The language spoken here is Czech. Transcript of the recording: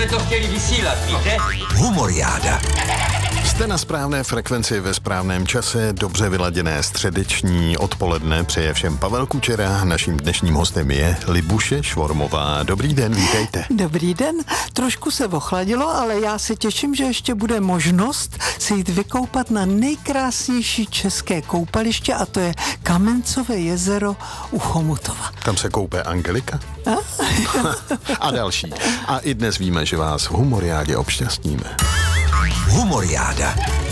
jsme to chtěli vysílat, víte? Humoriáda. Jste na správné frekvenci ve správném čase, dobře vyladěné středeční odpoledne přeje všem Pavel Kučera. Naším dnešním hostem je Libuše Švormová. Dobrý den, vítejte. Dobrý den, trošku se ochladilo, ale já se těším, že ještě bude možnost se jít vykoupat na nejkrásnější české koupaliště a to je Kamencové jezero u Chomutova. Tam se koupe Angelika? A další. A i dnes víme, že vás v Humoriádě obšťastníme. Humoriáda.